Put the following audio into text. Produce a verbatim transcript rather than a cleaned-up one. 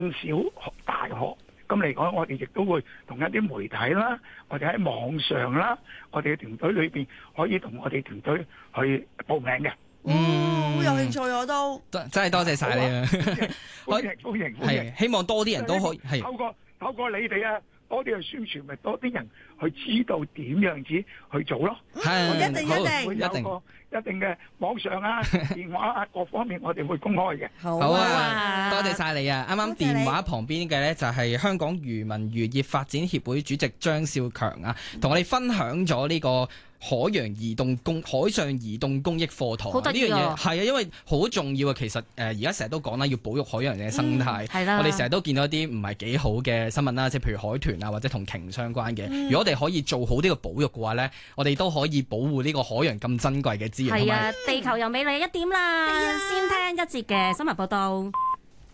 小大學咁嚟講，我哋亦都會同一啲媒體啦，我哋喺網上啦，我哋嘅團隊裏邊可以同我哋團隊去報名嘅。 嗯，好有興趣我都。 真係多謝晒你啊！ 歡迎歡迎歡迎， 希望多啲人都可以係透過透過你哋啊，多啲去宣傳，咪多啲人去知道點樣子去做咯。 係一定一定一定一定嘅網上啊、電話啊各方面，我哋會公開嘅。 好好啊， 啊， 多謝晒你啊！啱啱電話旁邊嘅呢，就係香港漁民漁業發展協會主席張少強啊，同我哋分享咗呢個海洋移動公海上移動公益課堂呢樣嘢係啊，因為好重要啊。其實誒而家成日都講啦，要保育海洋嘅生態。係啦、嗯，我哋成日都見到一啲唔係幾好嘅新聞啦，即係譬如海豚啊，或者同鯨相關嘅。嗯、如果我哋可以做好呢個保育嘅話呢，我哋都可以保護呢個海洋咁珍貴嘅資源。 係啊，地球又美麗一點啦！先聽一節嘅新聞報道。